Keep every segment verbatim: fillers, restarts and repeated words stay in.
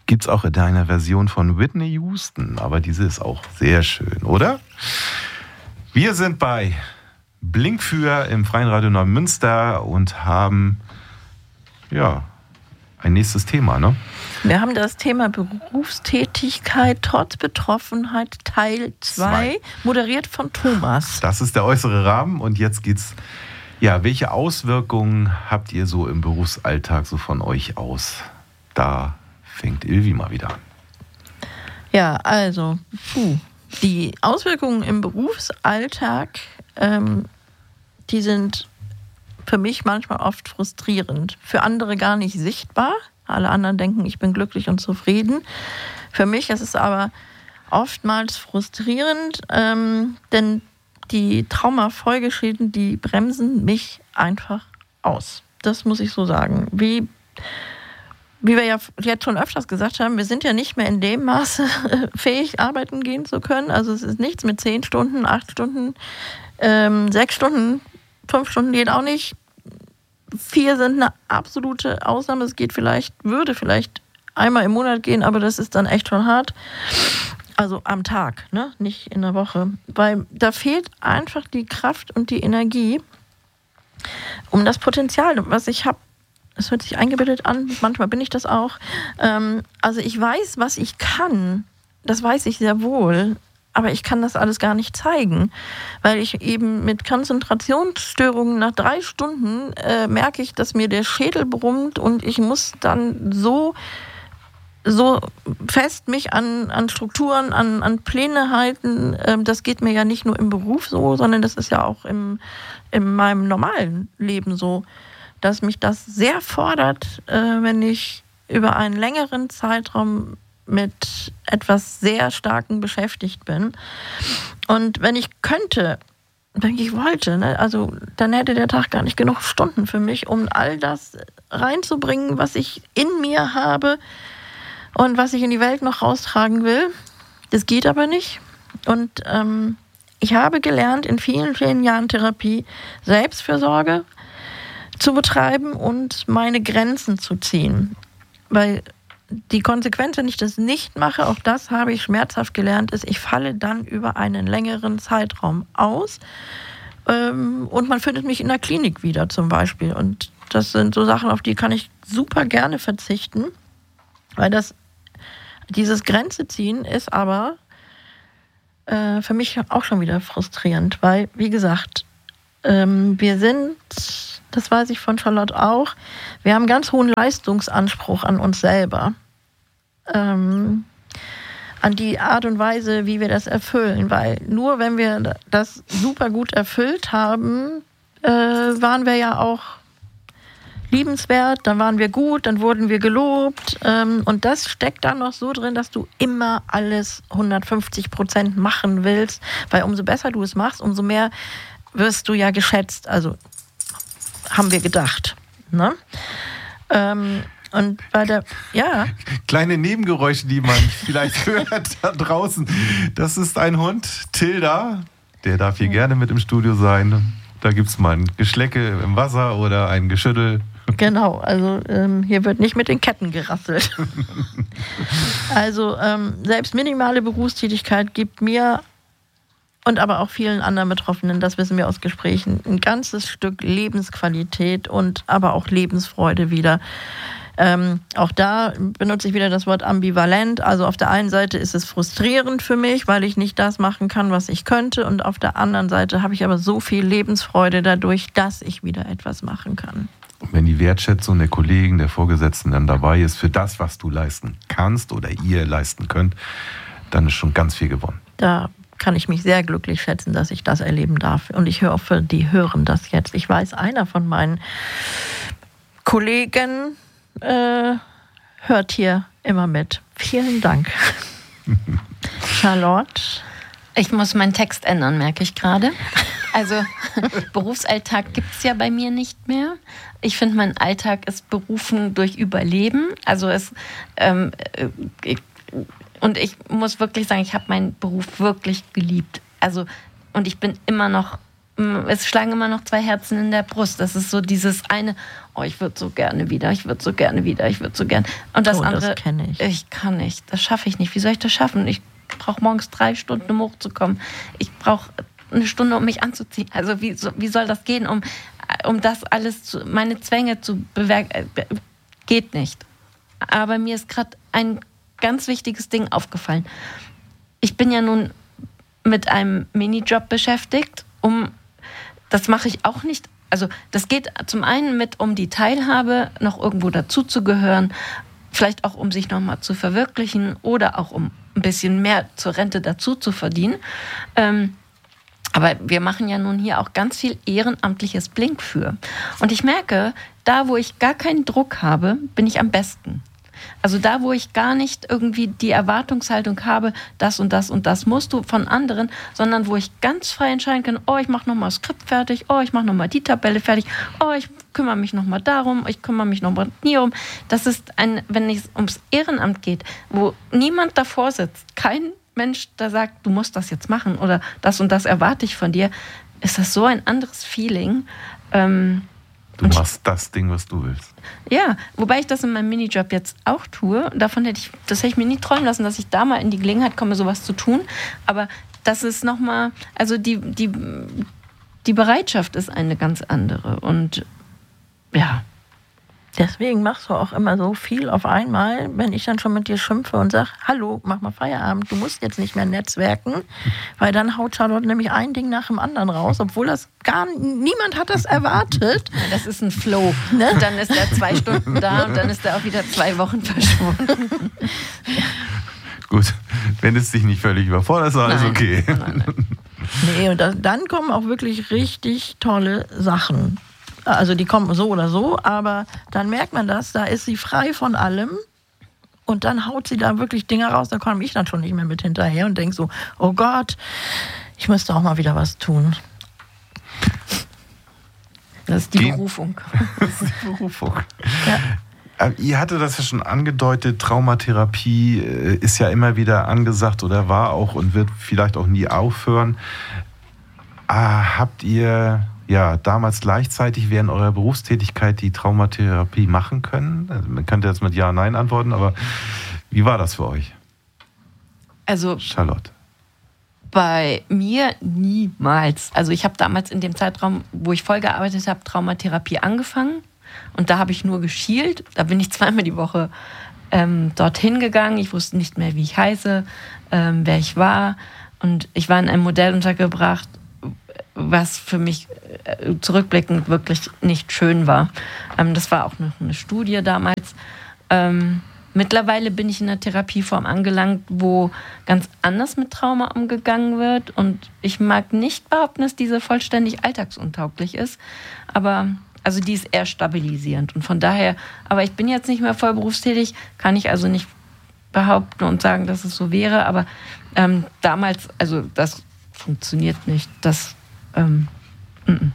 Gibt's auch in deiner Version von Whitney Houston, aber diese ist auch sehr schön, oder? Wir sind bei Blinkfür im Freien Radio Neumünster und haben, ja, ein nächstes Thema, ne? Wir haben das Thema Berufstätigkeit trotz Betroffenheit Teil zwei, moderiert von Thomas. Das ist der äußere Rahmen und jetzt geht's, ja, welche Auswirkungen habt ihr so im Berufsalltag so von euch aus? Da fängt Ilvi mal wieder an. Ja, also, puh, die Auswirkungen im Berufsalltag, ähm, die sind für mich manchmal oft frustrierend. Für andere gar nicht sichtbar. Alle anderen denken, ich bin glücklich und zufrieden. Für mich ist es aber oftmals frustrierend, ähm, denn die Traumafolgeschäden, die bremsen mich einfach aus. Das muss ich so sagen. Wie, wie wir ja jetzt schon öfters gesagt haben, wir sind ja nicht mehr in dem Maße fähig, arbeiten gehen zu können. Also es ist nichts mit zehn Stunden, acht Stunden, ähm, sechs Stunden, fünf Stunden geht auch nicht. Vier sind eine absolute Ausnahme. Es geht vielleicht, würde vielleicht einmal im Monat gehen, aber das ist dann echt schon hart. Also am Tag, ne? Nicht in der Woche. Weil da fehlt einfach die Kraft und die Energie, um das Potenzial, was ich habe. Es hört sich eingebildet an, manchmal bin ich das auch. Ähm, also ich weiß, was ich kann. Das weiß ich sehr wohl. Aber ich kann das alles gar nicht zeigen, weil ich eben mit Konzentrationsstörungen nach drei Stunden äh, merke ich, dass mir der Schädel brummt und ich muss dann so, so fest mich an, an Strukturen, an, an Pläne halten. Ähm, das geht mir ja nicht nur im Beruf so, sondern das ist ja auch im, in meinem normalen Leben so, dass mich das sehr fordert, äh, wenn ich über einen längeren Zeitraum mit etwas sehr Starken beschäftigt bin. Und wenn ich könnte, wenn ich wollte, ne, also dann hätte der Tag gar nicht genug Stunden für mich, um all das reinzubringen, was ich in mir habe und was ich in die Welt noch raustragen will. Das geht aber nicht. Und ähm, ich habe gelernt, in vielen, vielen Jahren Therapie Selbstfürsorge zu betreiben und meine Grenzen zu ziehen. Weil die Konsequenz, wenn ich das nicht mache, auch das habe ich schmerzhaft gelernt, ist, ich falle dann über einen längeren Zeitraum aus ähm, und man findet mich in der Klinik wieder zum Beispiel. Und das sind so Sachen, auf die kann ich super gerne verzichten, weil das, dieses Grenze ziehen ist aber äh, für mich auch schon wieder frustrierend, weil, wie gesagt, ähm, wir sind, das weiß ich von Charlotte auch, wir haben einen ganz hohen Leistungsanspruch an uns selber. Ähm, an die Art und Weise, wie wir das erfüllen. Weil nur wenn wir das super gut erfüllt haben, äh, waren wir ja auch liebenswert, dann waren wir gut, dann wurden wir gelobt. Ähm, und das steckt dann noch so drin, dass du immer alles hundertfünfzig Prozent machen willst. Weil umso besser du es machst, umso mehr wirst du ja geschätzt. Also haben wir gedacht. Ne? Ähm, und bei der, ja. Kleine Nebengeräusche, die man vielleicht hört da draußen. Das ist ein Hund, Tilda. Der darf hier gerne mit im Studio sein. Da gibt es mal ein Geschlecke im Wasser oder ein Geschüttel. Genau, also ähm, hier wird nicht mit den Ketten gerasselt. Also ähm, selbst minimale Berufstätigkeit gibt mir und aber auch vielen anderen Betroffenen, das wissen wir aus Gesprächen, ein ganzes Stück Lebensqualität und aber auch Lebensfreude wieder. Ähm, auch da benutze ich wieder das Wort ambivalent. Also auf der einen Seite ist es frustrierend für mich, weil ich nicht das machen kann, was ich könnte. Und auf der anderen Seite habe ich aber so viel Lebensfreude dadurch, dass ich wieder etwas machen kann. Und wenn die Wertschätzung der Kollegen, der Vorgesetzten dann dabei ist für das, was du leisten kannst oder ihr leisten könnt, dann ist schon ganz viel gewonnen. Da kann ich mich sehr glücklich schätzen, dass ich das erleben darf. Und ich hoffe, die hören das jetzt. Ich weiß, einer von meinen Kollegen äh, hört hier immer mit. Vielen Dank. Charlotte? Ich muss meinen Text ändern, merke ich gerade. Also Berufsalltag gibt es ja bei mir nicht mehr. Ich finde, mein Alltag ist berufen durch Überleben. Also es ähm, ich, und ich muss wirklich sagen, ich habe meinen Beruf wirklich geliebt. Also und ich bin immer noch es schlagen immer noch zwei Herzen in der Brust. Das ist so dieses eine, oh, ich würde so gerne wieder, ich würde so gerne wieder, ich würde so gerne. Und das oh, andere, das kenn ich. ich kann nicht, das schaffe ich nicht. Wie soll ich das schaffen? Ich brauche morgens drei Stunden, um hochzukommen. Ich brauche eine Stunde, um mich anzuziehen. Also wie, so, wie soll das gehen, um, um das alles, zu, meine Zwänge zu bewerkstelligen? Geht nicht. Aber mir ist gerade ein ganz wichtiges Ding aufgefallen. Ich bin ja nun mit einem Minijob beschäftigt, um, das mache ich auch nicht, also das geht zum einen mit um die Teilhabe, noch irgendwo dazuzugehören, vielleicht auch um sich nochmal zu verwirklichen oder auch um ein bisschen mehr zur Rente dazu zu verdienen. Ähm, aber wir machen ja nun hier auch ganz viel ehrenamtliches Blink für. Und ich merke, da wo ich gar keinen Druck habe, bin ich am besten. Also da, wo ich gar nicht irgendwie die Erwartungshaltung habe, das und das und das musst du von anderen, sondern wo ich ganz frei entscheiden kann, oh, ich mache nochmal das Skript fertig, oh, ich mache nochmal die Tabelle fertig, oh, ich kümmere mich nochmal darum, ich kümmere mich nochmal hier um. Das ist ein, wenn es ums Ehrenamt geht, wo niemand davor sitzt, kein Mensch, der sagt, du musst das jetzt machen oder das und das erwarte ich von dir, ist das so ein anderes Feeling. Ähm, Du machst das Ding, was du willst. Ja, wobei ich das in meinem Minijob jetzt auch tue. Davon hätte ich, das hätte ich mir nie träumen lassen, dass ich da mal in die Gelegenheit komme, sowas zu tun. Aber das ist nochmal, also die, die, die Bereitschaft ist eine ganz andere. Und ja. Deswegen machst du auch immer so viel auf einmal, wenn ich dann schon mit dir schimpfe und sage, hallo, mach mal Feierabend, du musst jetzt nicht mehr netzwerken, weil dann haut Charlotte nämlich ein Ding nach dem anderen raus, obwohl das gar niemand hat das erwartet. Ja, das ist ein Flow. Ne? Dann ist er zwei Stunden da und dann ist er auch wieder zwei Wochen verschwunden. Gut, wenn es dich nicht völlig überfordert, ist alles okay. Nein, nein. Nee, und das, dann kommen auch wirklich richtig tolle Sachen. Also die kommen so oder so, aber dann merkt man das, da ist sie frei von allem und dann haut sie da wirklich Dinge raus, da komme ich dann schon nicht mehr mit hinterher und denke so, oh Gott, ich müsste auch mal wieder was tun. Das ist die die, Berufung. Das ist die Berufung. Ja. Ihr hattet das ja schon angedeutet, Traumatherapie ist ja immer wieder angesagt oder war auch und wird vielleicht auch nie aufhören. Ah, habt ihr ja damals gleichzeitig während eurer Berufstätigkeit die Traumatherapie machen können? Also man könnte jetzt mit Ja, Nein antworten, aber wie war das für euch? Also Charlotte. Bei mir niemals. Also ich habe damals in dem Zeitraum, wo ich voll gearbeitet habe, Traumatherapie angefangen. Und da habe ich nur geschielt. Da bin ich zweimal die Woche ähm, dorthin gegangen. Ich wusste nicht mehr, wie ich heiße, ähm, wer ich war. Und ich war in einem Modell untergebracht, was für mich äh, zurückblickend wirklich nicht schön war. Ähm, das war auch noch eine Studie damals. Ähm, mittlerweile bin ich in einer Therapieform angelangt, wo ganz anders mit Trauma umgegangen wird. Und ich mag nicht behaupten, dass diese vollständig alltagsuntauglich ist. Aber also die ist eher stabilisierend. Und von daher, aber ich bin jetzt nicht mehr voll berufstätig, kann ich also nicht behaupten und sagen, dass es so wäre. Aber ähm, damals, also das funktioniert nicht. Das ähm, n-n.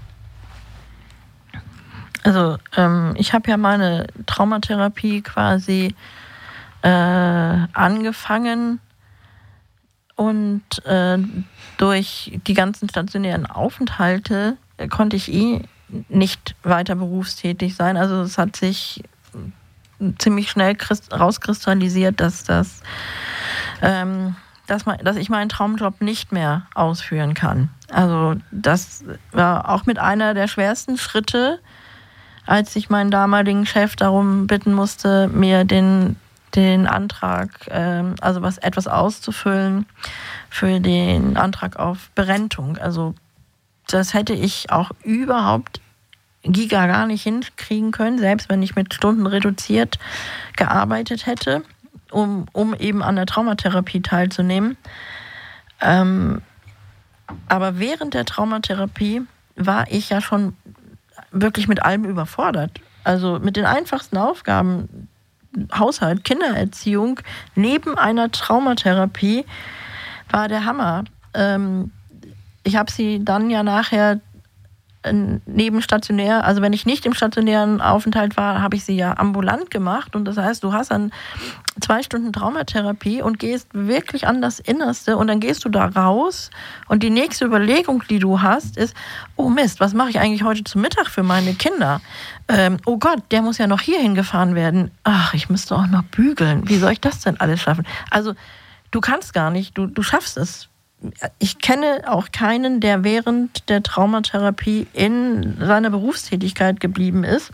Also ähm, ich habe ja meine Traumatherapie quasi äh, angefangen und äh, durch die ganzen stationären Aufenthalte äh, konnte ich eh nicht weiter berufstätig sein. Also es hat sich ziemlich schnell rauskristallisiert, dass das, ähm, dass, man, dass ich meinen Traumjob nicht mehr ausführen kann. Also das war auch mit einer der schwersten Schritte, als ich meinen damaligen Chef darum bitten musste, mir den, den Antrag, ähm, also was etwas auszufüllen für den Antrag auf Berentung. Also das hätte ich auch überhaupt Giga gar nicht hinkriegen können, selbst wenn ich mit Stunden reduziert gearbeitet hätte, um, um eben an der Traumatherapie teilzunehmen. Ähm, aber während der Traumatherapie war ich ja schon wirklich mit allem überfordert. Also mit den einfachsten Aufgaben, Haushalt, Kindererziehung, neben einer Traumatherapie war der Hammer. Ähm, ich habe sie dann ja nachher neben stationär, also wenn ich nicht im stationären Aufenthalt war, habe ich sie ja ambulant gemacht. Und das heißt, du hast dann zwei Stunden Traumatherapie und gehst wirklich an das Innerste und dann gehst du da raus und die nächste Überlegung, die du hast, ist, oh Mist, was mache ich eigentlich heute zum Mittag für meine Kinder? Ähm, oh Gott, der muss ja noch hier hingefahren werden. Ach, ich müsste auch noch bügeln. Wie soll ich das denn alles schaffen? Also du kannst gar nicht, du, du schaffst es. Ich kenne auch keinen, der während der Traumatherapie in seiner Berufstätigkeit geblieben ist.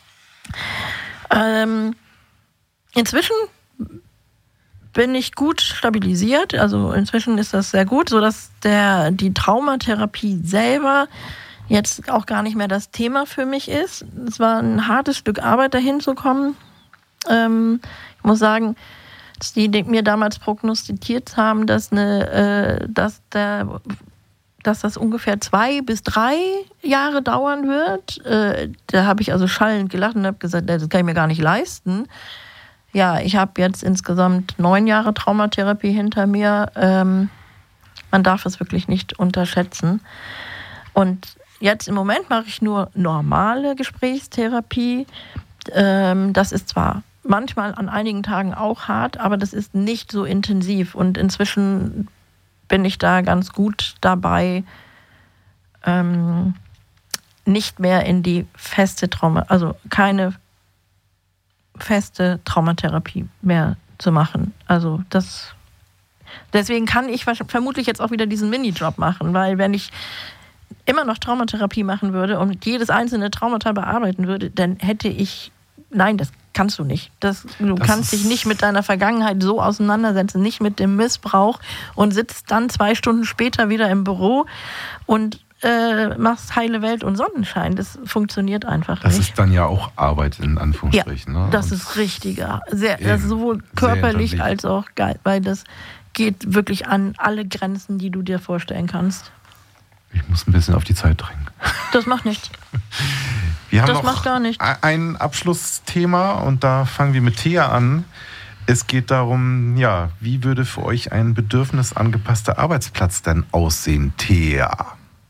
Ähm, inzwischen bin ich gut stabilisiert, also inzwischen ist das sehr gut, sodass der, die Traumatherapie selber jetzt auch gar nicht mehr das Thema für mich ist. Es war ein hartes Stück Arbeit, dahin zu kommen. Ähm, ich muss sagen, dass die mir damals prognostiziert haben, dass, eine, äh, dass, der, dass das ungefähr zwei bis drei Jahre dauern wird. Äh, da habe ich also schallend gelacht und habe gesagt, das kann ich mir gar nicht leisten. Ja, ich habe jetzt insgesamt neun Jahre Traumatherapie hinter mir. Ähm, man darf es wirklich nicht unterschätzen. Und jetzt im Moment mache ich nur normale Gesprächstherapie. Ähm, das ist zwar manchmal an einigen Tagen auch hart, aber das ist nicht so intensiv. Und inzwischen bin ich da ganz gut dabei, ähm, nicht mehr in die feste Trauma, also keine feste Traumatherapie mehr zu machen. Also das, deswegen kann ich vermutlich jetzt auch wieder diesen Minijob machen, weil wenn ich immer noch Traumatherapie machen würde und jedes einzelne Traumata bearbeiten würde, dann hätte ich, nein, das kannst du nicht. Das, du das kannst dich nicht mit deiner Vergangenheit so auseinandersetzen, nicht mit dem Missbrauch und sitzt dann zwei Stunden später wieder im Büro und äh, machst heile Welt und Sonnenschein. Das funktioniert einfach das nicht. Das ist dann ja auch Arbeit in Anführungsstrichen. Ja, ne? das und ist richtiger. Sehr, das ist sowohl körperlich als auch geil, weil das geht wirklich an alle Grenzen, die du dir vorstellen kannst. Ich muss ein bisschen auf die Zeit drängen. Das macht nichts. Wir haben das noch macht gar nichts. Ein Abschlussthema und da fangen wir mit Thea an. Es geht darum, ja, wie würde für euch ein bedürfnisangepasster Arbeitsplatz denn aussehen, Thea?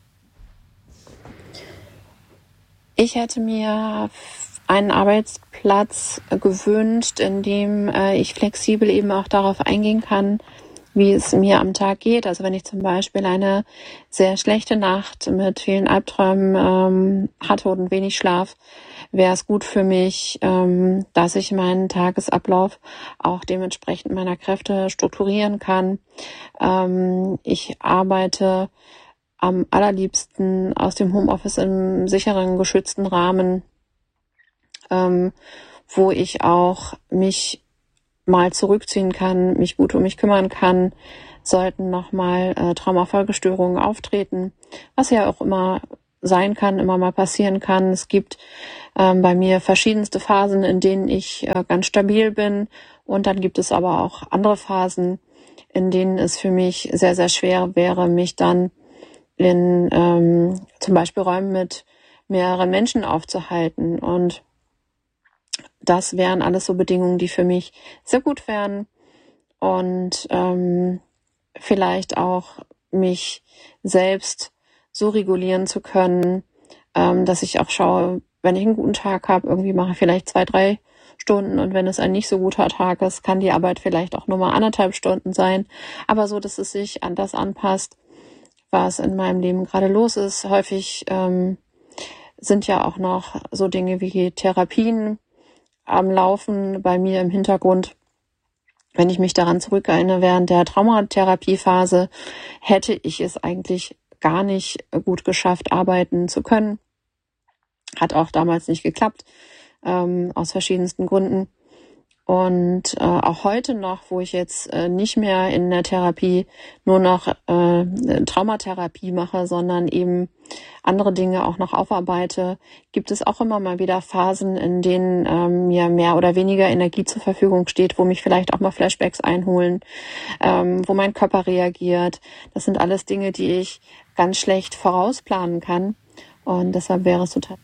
Ich hätte mir einen Arbeitsplatz gewünscht, in dem ich flexibel eben auch darauf eingehen kann, wie es mir am Tag geht. Also wenn ich zum Beispiel eine sehr schlechte Nacht mit vielen Albträumen ähm, hatte und wenig Schlaf, wäre es gut für mich, ähm, dass ich meinen Tagesablauf auch dementsprechend meiner Kräfte strukturieren kann. Ähm, ich arbeite am allerliebsten aus dem Homeoffice im sicheren, geschützten Rahmen, ähm, wo ich auch mich mal zurückziehen kann, mich gut um mich kümmern kann, sollten nochmal äh, Traumafolgestörungen auftreten, was ja auch immer sein kann, immer mal passieren kann. Es gibt ähm, bei mir verschiedenste Phasen, in denen ich äh, ganz stabil bin, und dann gibt es aber auch andere Phasen, in denen es für mich sehr, sehr schwer wäre, mich dann in ähm, zum Beispiel Räumen mit mehreren Menschen aufzuhalten. Und das wären alles so Bedingungen, die für mich sehr gut wären, und ähm, vielleicht auch mich selbst so regulieren zu können, ähm, dass ich auch schaue, wenn ich einen guten Tag habe, irgendwie mache ich vielleicht zwei, drei Stunden, und wenn es ein nicht so guter Tag ist, kann die Arbeit vielleicht auch nur mal anderthalb Stunden sein, aber so, dass es sich an das anpasst, was in meinem Leben gerade los ist. Häufig ähm, sind ja auch noch so Dinge wie Therapien am Laufen bei mir im Hintergrund. Wenn ich mich daran zurückerinnere, während der Traumatherapiephase hätte ich es eigentlich gar nicht gut geschafft, arbeiten zu können. Hat auch damals nicht geklappt, ähm, aus verschiedensten Gründen. Und äh, auch heute noch, wo ich jetzt äh, nicht mehr in der Therapie nur noch äh, Traumatherapie mache, sondern eben andere Dinge auch noch aufarbeite, gibt es auch immer mal wieder Phasen, in denen ähm, mir mehr oder weniger Energie zur Verfügung steht, wo mich vielleicht auch mal Flashbacks einholen, ähm, wo mein Körper reagiert. Das sind alles Dinge, die ich ganz schlecht vorausplanen kann, und deshalb wäre es total...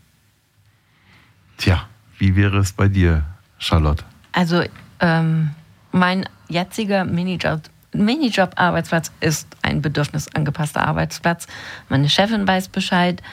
Tja, wie wäre es bei dir, Charlotte? Also ähm, mein jetziger Minijob, Minijob-Arbeitsplatz ist ein bedürfnisangepasster Arbeitsplatz. Meine Chefin weiß Bescheid.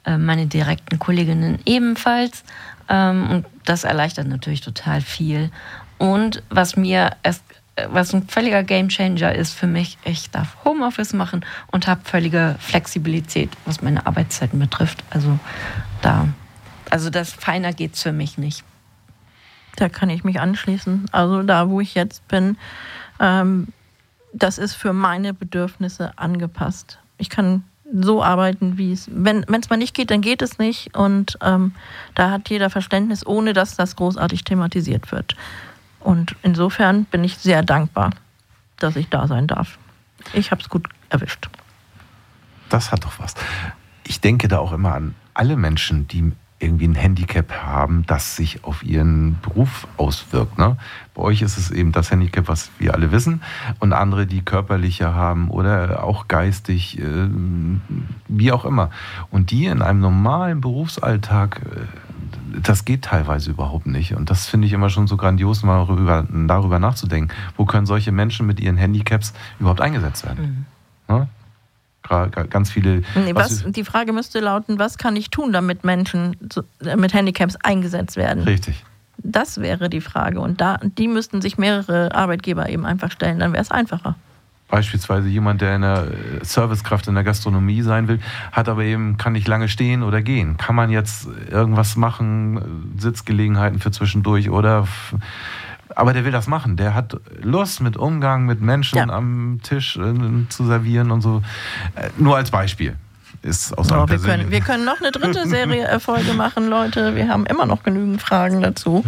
meine direkten Kolleginnen ebenfalls. Und das erleichtert natürlich total viel. Und was mir erst, was ein völliger Gamechanger ist für mich, ich darf Homeoffice machen und habe völlige Flexibilität, was meine Arbeitszeiten betrifft. Also da, also das feiner geht's für mich nicht. Da kann ich mich anschließen. Also da, wo ich jetzt bin, ähm, das ist für meine Bedürfnisse angepasst. Ich kann so arbeiten, wie es, wenn es mal nicht geht, dann geht es nicht. Und ähm, da hat jeder Verständnis, ohne dass das großartig thematisiert wird. Und insofern bin ich sehr dankbar, dass ich da sein darf. Ich habe es gut erwischt. Das hat doch was. Ich denke da auch immer an alle Menschen, die irgendwie ein Handicap haben, das sich auf ihren Beruf auswirkt. Ne? Bei euch ist es eben das Handicap, was wir alle wissen, und andere, die körperliche haben oder auch geistig, äh, wie auch immer. Und die in einem normalen Berufsalltag, äh, das geht teilweise überhaupt nicht. Und das finde ich immer schon so grandios, mal darüber, darüber nachzudenken. Wo können solche Menschen mit ihren Handicaps überhaupt eingesetzt werden? Mhm. Ne? Ganz viele. Nee, was, was, die Frage müsste lauten, was kann ich tun, damit Menschen so, mit Handicaps eingesetzt werden? Richtig. Das wäre die Frage. Und da, die müssten sich mehrere Arbeitgeber eben einfach stellen, dann wäre es einfacher. Beispielsweise jemand, der eine Servicekraft in der Gastronomie sein will, hat aber eben, kann nicht lange stehen oder gehen. Kann man jetzt irgendwas machen, Sitzgelegenheiten für zwischendurch oder... Aber der will das machen. Der hat Lust, mit Umgang mit Menschen ja. am Tisch äh, zu servieren und so. Äh, nur als Beispiel. Ist aus oh, wir, können, wir können noch eine dritte Serie Erfolge machen, Leute. Wir haben immer noch genügend Fragen dazu.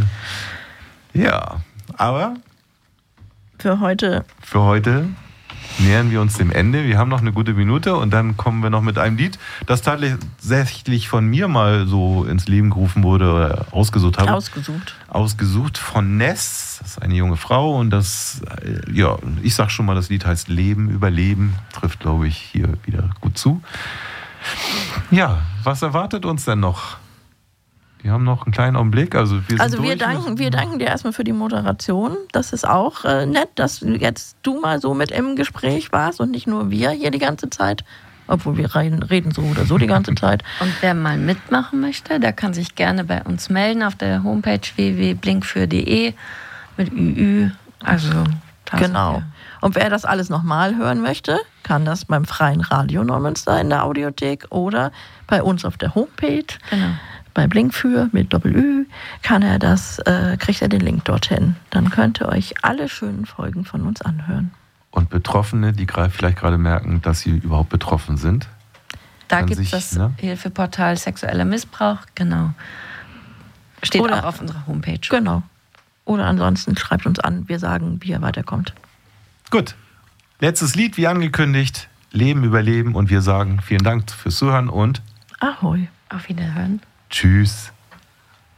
Ja, aber für heute... Für heute nähern wir uns dem Ende. Wir haben noch eine gute Minute und dann kommen wir noch mit einem Lied, das tatsächlich von mir mal so ins Leben gerufen wurde oder ausgesucht habe. Ausgesucht. Ausgesucht von Ness. Das ist eine junge Frau und das, ja, ich sag schon mal, das Lied heißt Leben, Überleben. Trifft, glaube ich, hier wieder gut zu. Ja, was erwartet uns denn noch? Wir haben noch einen kleinen Augenblick. Also wir, sind also wir, durch. danken, wir danken dir erstmal für die Moderation. Das ist auch äh, nett, dass jetzt du mal so mit im Gespräch warst und nicht nur wir hier die ganze Zeit. Obwohl wir reden, reden so oder so die ganze Zeit. Und wer mal mitmachen möchte, der kann sich gerne bei uns melden auf der Homepage w w w punkt blinkfür punkt d e mit Ü Ü. Also genau. Und wer das alles nochmal hören möchte, kann das beim Freien Radio Neumünster in der Audiothek oder bei uns auf der Homepage. Genau. Bei Blinkfür mit Doppel-Ü kann er das, äh, kriegt er den Link dorthin. Dann könnt ihr euch alle schönen Folgen von uns anhören. Und Betroffene, die vielleicht gerade merken, dass sie überhaupt betroffen sind. Da gibt es das ne? Hilfeportal Sexueller Missbrauch, genau. Steht Oder, auch auf unserer Homepage. Genau. Oder ansonsten schreibt uns an, wir sagen, wie er weiterkommt. Gut. Letztes Lied, wie angekündigt. Leben, Überleben. Und wir sagen vielen Dank fürs Zuhören und Ahoi. Auf Wiederhören. Tschüss.